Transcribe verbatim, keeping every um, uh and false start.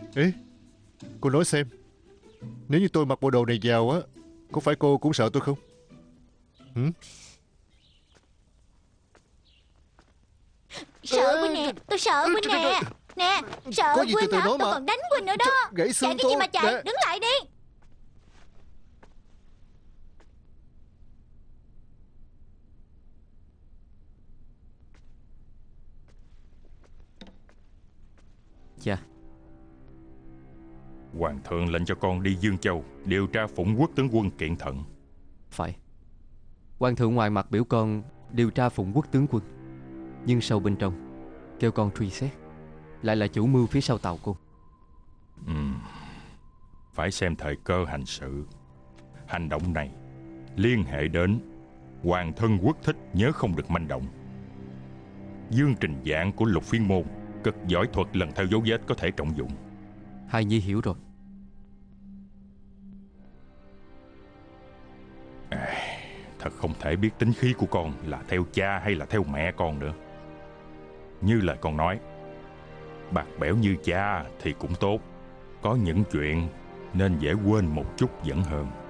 Ê, cô nói xem, nếu như tôi mặc bộ đồ này vào á, có phải cô cũng sợ tôi không? Hử? Sợ Quynh nè, tôi sợ Quynh nè. Nè, sợ Có gì từ Quynh từ hả? nói Tôi mà. còn đánh Quynh nữa đó. Gãy Chạy xương cái gì tôi mà chạy, nè. đứng lại đi. Cha, Hoàng thượng lệnh cho con đi Dương Châu điều tra Phụng Quốc tướng quân kiện thận. phải. Hoàng thượng ngoài mặt biểu con điều tra Phụng Quốc tướng quân, nhưng sâu bên trong kêu con truy xét lại là chủ mưu phía sau tàu cô. Ừm, Phải xem thời cơ hành sự. Hành động này liên hệ đến hoàng thân Quốc Thích, nhớ không được manh động. Dương Trình Dạng của Lục Phiên Môn cực giỏi thuật lần theo dấu vết, có thể trọng dụng. Hai nhi hiểu rồi. À, thật không thể biết tính khí của con là theo cha hay là theo mẹ con nữa. Như lời con nói, bạc bẽo như cha thì cũng tốt, có những chuyện nên dễ quên một chút vẫn hơn.